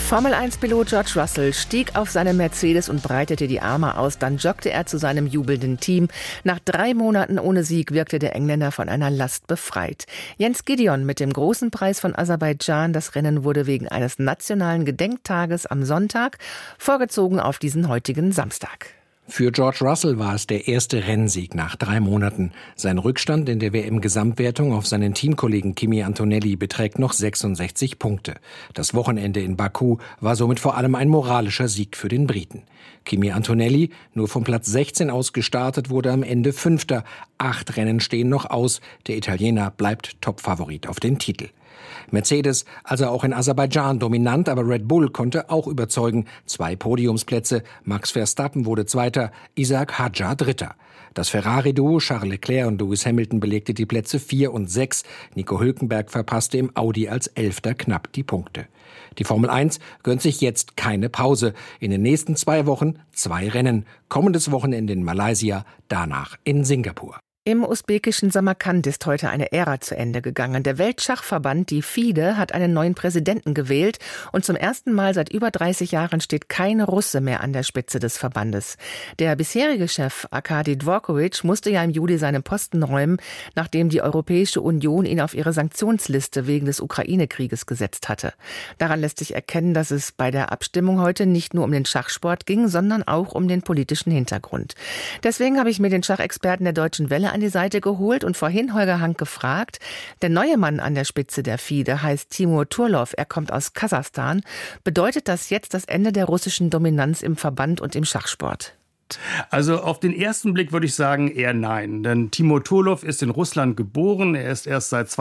Formel-1-Pilot George Russell stieg auf seinem Mercedes und breitete die Arme aus. Dann joggte er zu seinem jubelnden Team. Nach 3 Monaten ohne Sieg wirkte der Engländer von einer Last befreit. Jens Gideon mit dem großen Preis von Aserbaidschan. Das Rennen wurde wegen eines nationalen Gedenktages am Sonntag vorgezogen auf diesen heutigen Samstag. Für George Russell war es der erste Rennsieg nach 3 Monaten. Sein Rückstand in der WM-Gesamtwertung auf seinen Teamkollegen Kimi Antonelli beträgt noch 66 Punkte. Das Wochenende in Baku war somit vor allem ein moralischer Sieg für den Briten. Kimi Antonelli, nur vom Platz 16 aus gestartet, wurde am Ende Fünfter. 8 Rennen stehen noch aus. Der Italiener bleibt Topfavorit auf den Titel. Mercedes, also auch in Aserbaidschan dominant, aber Red Bull konnte auch überzeugen. 2 Podiumsplätze, Max Verstappen wurde Zweiter, Isaac Hadjar Dritter. Das Ferrari-Duo Charles Leclerc und Lewis Hamilton belegte die Plätze 4 und 6. Nico Hülkenberg verpasste im Audi als 11. knapp die Punkte. Die Formel 1 gönnt sich jetzt keine Pause. In den nächsten 2 Wochen 2 Rennen. Kommendes Wochenende in Malaysia, danach in Singapur. Im usbekischen Samarkand ist heute eine Ära zu Ende gegangen. Der Weltschachverband, die FIDE, hat einen neuen Präsidenten gewählt und zum ersten Mal seit über 30 Jahren steht kein Russe mehr an der Spitze des Verbandes. Der bisherige Chef Arkadi Dvorkovich musste ja im Juli seinen Posten räumen, nachdem die Europäische Union ihn auf ihre Sanktionsliste wegen des Ukraine-Krieges gesetzt hatte. Daran lässt sich erkennen, dass es bei der Abstimmung heute nicht nur um den Schachsport ging, sondern auch um den politischen Hintergrund. Deswegen habe ich mir den Schachexperten der Deutschen Welle an die Seite geholt und vorhin Holger Hank gefragt. Der neue Mann an der Spitze der FIDE heißt Timur Turlov. Er kommt aus Kasachstan. Bedeutet das jetzt das Ende der russischen Dominanz im Verband und im Schachsport? Also auf den ersten Blick würde ich sagen eher nein. Denn Timur Turlov ist in Russland geboren. Er ist erst seit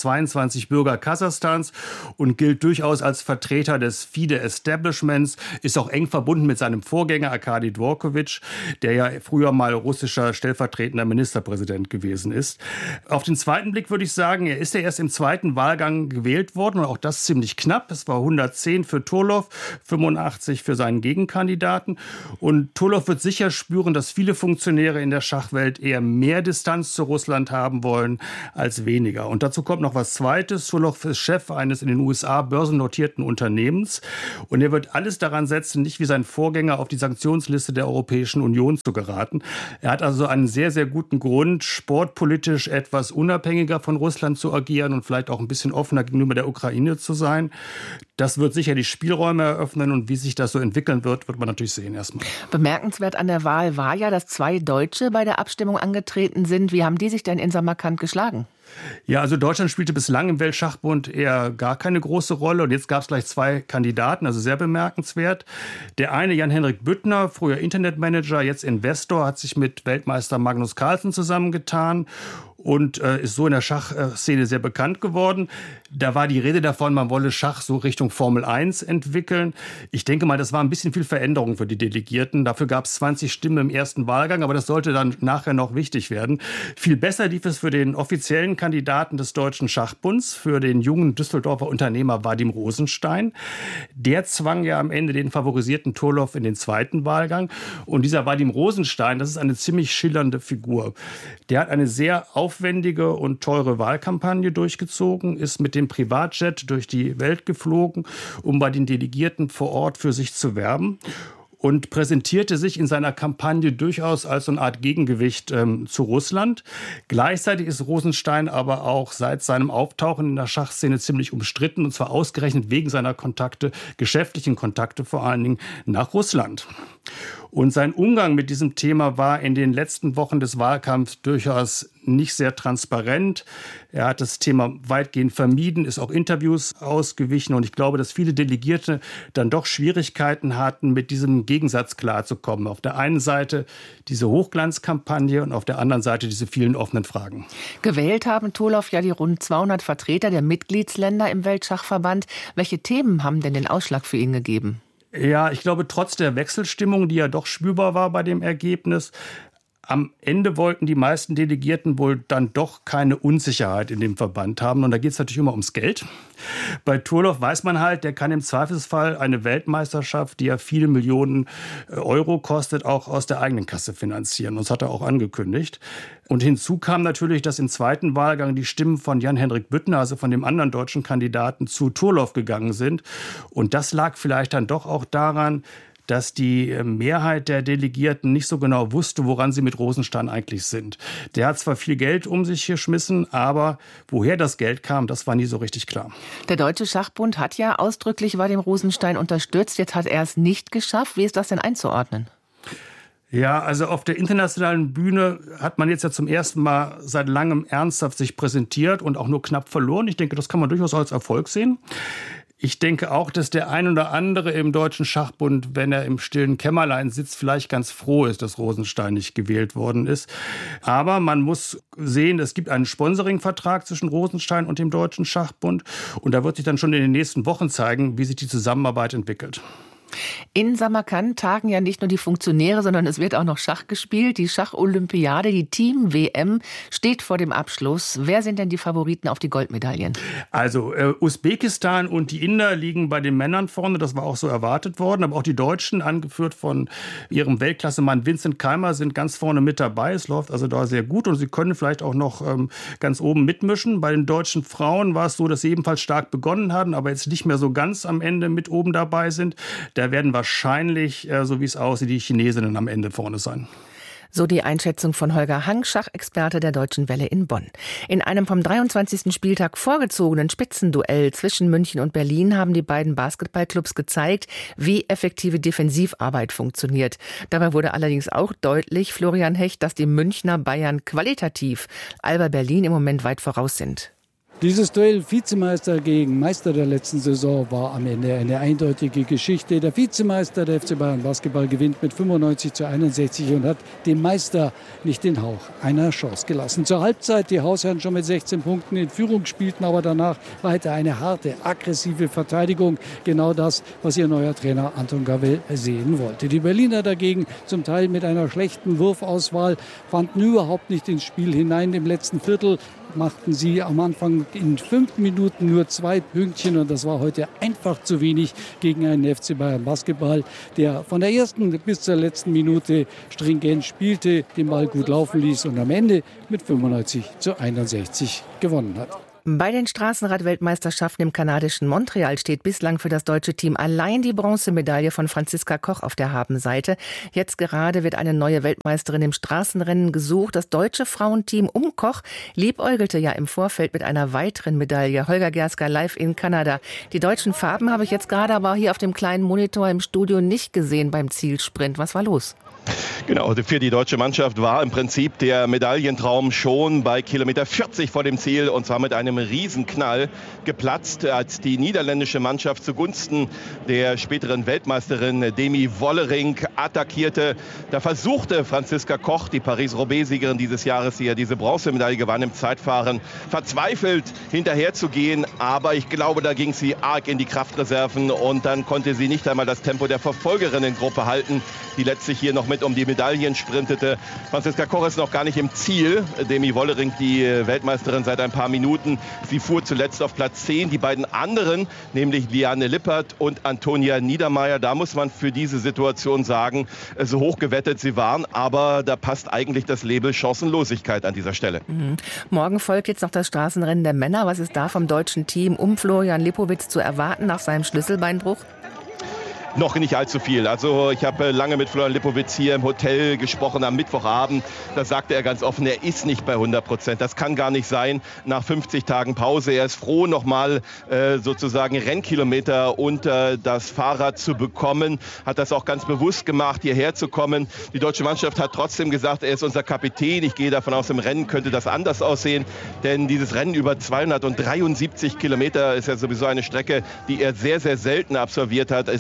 2022 Bürger Kasachstans und gilt durchaus als Vertreter des FIDE-Establishments, ist auch eng verbunden mit seinem Vorgänger Arkadi Dvorkovich, der ja früher mal russischer stellvertretender Ministerpräsident gewesen ist. Auf den zweiten Blick würde ich sagen, er ist ja erst im zweiten Wahlgang gewählt worden und auch das ziemlich knapp. Es war 110 für Turlov, 85 für seinen Gegenkandidaten. Und Turlov wird sicher spüren, dass viele Funktionäre in der Schachwelt eher mehr Distanz zu Russland haben wollen als weniger. Und dazu kommt noch was Zweites. Turlov ist Chef eines in den USA börsennotierten Unternehmens. Und er wird alles daran setzen, nicht wie sein Vorgänger auf die Sanktionsliste der Europäischen Union zu geraten. Er hat also einen sehr, sehr guten Grund, sportpolitisch etwas unabhängiger von Russland zu agieren und vielleicht auch ein bisschen offener gegenüber der Ukraine zu sein. Das wird sicher die Spielräume eröffnen und wie sich das so entwickeln wird, wird man natürlich sehen erstmal. Bemerkenswert an der Wahl war ja, dass 2 Deutsche bei der Abstimmung angetreten sind. Wie haben die sich denn in Samarkand geschlagen? Ja, also Deutschland spielte bislang im Weltschachbund eher gar keine große Rolle. Und jetzt gab es gleich 2 Kandidaten, also sehr bemerkenswert. Der eine, Jan-Henrik Büttner, früher Internetmanager, jetzt Investor, hat sich mit Weltmeister Magnus Carlsen zusammengetan und ist so in der Schachszene sehr bekannt geworden. Da war die Rede davon, man wolle Schach so Richtung Formel 1 entwickeln. Ich denke mal, das war ein bisschen viel Veränderung für die Delegierten. Dafür gab es 20 Stimmen im ersten Wahlgang, aber das sollte dann nachher noch wichtig werden. Viel besser lief es für den offiziellen Kandidaten des Deutschen Schachbunds, für den jungen Düsseldorfer Unternehmer Vadim Rosenstein. Der zwang ja am Ende den favorisierten Turlov in den zweiten Wahlgang. Und dieser Vadim Rosenstein, das ist eine ziemlich schillernde Figur. Der hat eine sehr aufwendige und teure Wahlkampagne durchgezogen, ist mit dem Privatjet durch die Welt geflogen, um bei den Delegierten vor Ort für sich zu werben. Und präsentierte sich in seiner Kampagne durchaus als so eine Art Gegengewicht zu Russland. Gleichzeitig ist Rosenstein aber auch seit seinem Auftauchen in der Schachszene ziemlich umstritten, und zwar ausgerechnet wegen seiner Kontakte, geschäftlichen Kontakte vor allen Dingen nach Russland. Und sein Umgang mit diesem Thema war in den letzten Wochen des Wahlkampfs durchaus nicht sehr transparent. Er hat das Thema weitgehend vermieden, ist auch Interviews ausgewichen. Und ich glaube, dass viele Delegierte dann doch Schwierigkeiten hatten, mit diesem Gegensatz klarzukommen. Auf der einen Seite diese Hochglanzkampagne und auf der anderen Seite diese vielen offenen Fragen. Gewählt haben Turlov ja die rund 200 Vertreter der Mitgliedsländer im Weltschachverband. Welche Themen haben denn den Ausschlag für ihn gegeben? Ja, ich glaube, trotz der Wechselstimmung, die ja doch spürbar war bei dem Ergebnis, Am Ende wollten die meisten Delegierten wohl dann doch keine Unsicherheit in dem Verband haben. Und da geht es natürlich immer ums Geld. Bei Turloff weiß man halt, der kann im Zweifelsfall eine Weltmeisterschaft, die ja viele Millionen Euro kostet, auch aus der eigenen Kasse finanzieren. Und das hat er auch angekündigt. Und hinzu kam natürlich, dass im zweiten Wahlgang die Stimmen von Jan-Henrik Büttner, also von dem anderen deutschen Kandidaten, zu Turloff gegangen sind. Und das lag vielleicht dann doch auch daran, dass die Mehrheit der Delegierten nicht so genau wusste, woran sie mit Rosenstein eigentlich sind. Der hat zwar viel Geld um sich geschmissen, aber woher das Geld kam, das war nie so richtig klar. Der Deutsche Schachbund hat ja ausdrücklich Vadim Rosenstein unterstützt. Jetzt hat er es nicht geschafft. Wie ist das denn einzuordnen? Ja, also auf der internationalen Bühne hat man jetzt ja zum ersten Mal seit langem ernsthaft sich präsentiert und auch nur knapp verloren. Ich denke, das kann man durchaus als Erfolg sehen. Ich denke auch, dass der ein oder andere im Deutschen Schachbund, wenn er im stillen Kämmerlein sitzt, vielleicht ganz froh ist, dass Rosenstein nicht gewählt worden ist. Aber man muss sehen, es gibt einen Sponsoringvertrag zwischen Rosenstein und dem Deutschen Schachbund. Und da wird sich dann schon in den nächsten Wochen zeigen, wie sich die Zusammenarbeit entwickelt. In Samarkand tagen ja nicht nur die Funktionäre, sondern es wird auch noch Schach gespielt. Die Schacholympiade, die Team-WM, steht vor dem Abschluss. Wer sind denn die Favoriten auf die Goldmedaillen? Also Usbekistan und die Inder liegen bei den Männern vorne. Das war auch so erwartet worden. Aber auch die Deutschen, angeführt von ihrem Weltklassemann Vincent Keimer, sind ganz vorne mit dabei. Es läuft also da sehr gut und sie können vielleicht auch noch ganz oben mitmischen. Bei den deutschen Frauen war es so, dass sie ebenfalls stark begonnen hatten, aber jetzt nicht mehr so ganz am Ende mit oben dabei sind. Da werden wahrscheinlich, so wie es aussieht, die Chinesinnen am Ende vorne sein. So die Einschätzung von Holger Hang, Schachexperte der Deutschen Welle in Bonn. In einem vom 23. Spieltag vorgezogenen Spitzenduell zwischen München und Berlin haben die beiden Basketballclubs gezeigt, wie effektive Defensivarbeit funktioniert. Dabei wurde allerdings auch deutlich, Florian Hecht, dass die Münchner Bayern qualitativ Alba Berlin im Moment weit voraus sind. Dieses Duell Vizemeister gegen Meister der letzten Saison war am Ende eine eindeutige Geschichte. Der Vizemeister, der FC Bayern Basketball, gewinnt mit 95:61 und hat dem Meister nicht den Hauch einer Chance gelassen. Zur Halbzeit die Hausherren schon mit 16 Punkten in Führung, spielten aber danach weiter eine harte, aggressive Verteidigung. Genau das, was ihr neuer Trainer Anton Gavell sehen wollte. Die Berliner dagegen, zum Teil mit einer schlechten Wurfauswahl, fanden überhaupt nicht ins Spiel hinein. Im letzten Viertel machten sie am Anfang in 5 Minuten nur 2 Pünktchen und das war heute einfach zu wenig gegen einen FC Bayern Basketball, der von der ersten bis zur letzten Minute stringent spielte, den Ball gut laufen ließ und am Ende mit 95:61 gewonnen hat. Bei den Straßenrad-Weltmeisterschaften im kanadischen Montreal steht bislang für das deutsche Team allein die Bronzemedaille von Franziska Koch auf der Habenseite. Jetzt gerade wird eine neue Weltmeisterin im Straßenrennen gesucht. Das deutsche Frauenteam um Koch liebäugelte ja im Vorfeld mit einer weiteren Medaille. Holger Gersker live in Kanada. Die deutschen Farben habe ich jetzt gerade aber hier auf dem kleinen Monitor im Studio nicht gesehen beim Zielsprint. Was war los? Genau, für die deutsche Mannschaft war im Prinzip der Medaillentraum schon bei Kilometer 40 vor dem Ziel und zwar mit einem Riesenknall geplatzt, als die niederländische Mannschaft zugunsten der späteren Weltmeisterin Demi Wollering attackierte. Da versuchte Franziska Koch, die Paris-Roubaix-Siegerin dieses Jahres, die ja diese Bronzemedaille gewann im Zeitfahren, verzweifelt hinterherzugehen, aber ich glaube, da ging sie arg in die Kraftreserven und dann konnte sie nicht einmal das Tempo der Verfolgerinnengruppe halten, die letztlich hier noch mit um die Medaillen sprintete. Franziska Koch ist noch gar nicht im Ziel. Demi Wollering, die Weltmeisterin seit ein paar Minuten, sie fuhr zuletzt auf Platz 10. Die beiden anderen, nämlich Liane Lippert und Antonia Niedermeyer, da muss man für diese Situation sagen, so hoch gewettet sie waren, aber da passt eigentlich das Label Chancenlosigkeit an dieser Stelle. Morgen folgt jetzt noch das Straßenrennen der Männer. Was ist da vom deutschen Team um Florian Lipowitz zu erwarten nach seinem Schlüsselbeinbruch? Noch nicht allzu viel. Also ich habe lange mit Florian Lipowitz hier im Hotel gesprochen am Mittwochabend. Da sagte er ganz offen, er ist nicht bei 100%. Das kann gar nicht sein nach 50 Tagen Pause. Er ist froh, nochmal sozusagen Rennkilometer unter das Fahrrad zu bekommen. Hat das auch ganz bewusst gemacht, hierher zu kommen. Die deutsche Mannschaft hat trotzdem gesagt, er ist unser Kapitän. Ich gehe davon aus, im Rennen könnte das anders aussehen. Denn dieses Rennen über 273 Kilometer ist ja sowieso eine Strecke, die er sehr, sehr selten absolviert hat. Er ist nicht der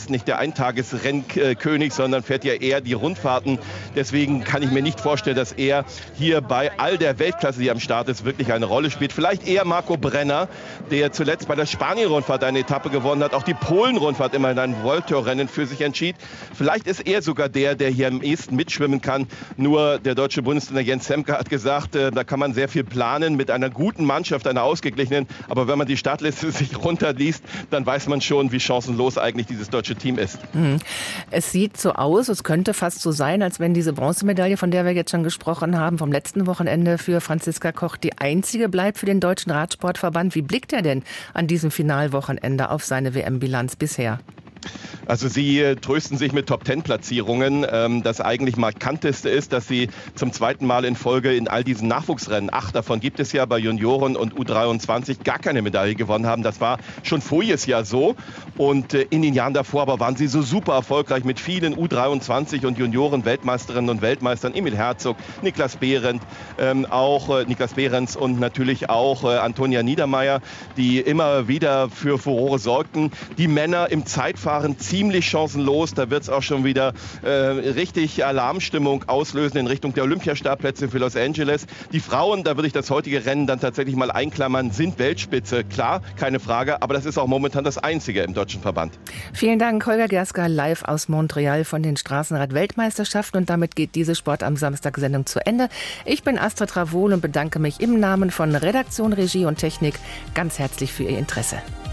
Eintagesrennkönig, sondern fährt ja eher die Rundfahrten. Deswegen kann ich mir nicht vorstellen, dass er hier bei all der Weltklasse, die am Start ist, wirklich eine Rolle spielt. Vielleicht eher Marco Brenner, der zuletzt bei der Spanien-Rundfahrt eine Etappe gewonnen hat, auch die Polen-Rundfahrt immer in ein World Tour-Rennen für sich entschied. Vielleicht ist er sogar der hier am ehesten mitschwimmen kann. Nur der deutsche Bundestrainer Jens Semke hat gesagt, da kann man sehr viel planen mit einer guten Mannschaft, einer ausgeglichenen. Aber wenn man die Startliste sich runterliest, dann weiß man schon, wie chancenlos eigentlich dieses deutsche Team ist. Es sieht so aus, es könnte fast so sein, als wenn diese Bronzemedaille, von der wir jetzt schon gesprochen haben, vom letzten Wochenende für Franziska Koch die einzige bleibt für den Deutschen Radsportverband. Wie blickt er denn an diesem Finalwochenende auf seine WM-Bilanz bisher? Also sie trösten sich mit Top-10-Platzierungen. Das eigentlich markanteste ist, dass sie zum zweiten Mal in Folge in all diesen Nachwuchsrennen, 8 davon gibt es ja bei Junioren und U23, gar keine Medaille gewonnen haben. Das war schon voriges Jahr so. Und in den Jahren davor aber waren sie so super erfolgreich mit vielen U23 und Junioren-Weltmeisterinnen und Weltmeistern. Emil Herzog, Niklas Behrendt, Niklas Behrens und natürlich auch Antonia Niedermeyer, die immer wieder für Furore sorgten. Die Männer im Zeitfahren ziemlich chancenlos. Da wird es auch schon wieder richtig Alarmstimmung auslösen in Richtung der Olympiastartplätze für Los Angeles. Die Frauen, da würde ich das heutige Rennen dann tatsächlich mal einklammern, sind Weltspitze. Klar, keine Frage, aber das ist auch momentan das Einzige im deutschen Verband. Vielen Dank, Holger Gerska, live aus Montreal von den Straßenrad-Weltmeisterschaften. Und damit geht diese Sport am Samstag-Sendung zu Ende. Ich bin Astrid Ravol und bedanke mich im Namen von Redaktion, Regie und Technik ganz herzlich für Ihr Interesse.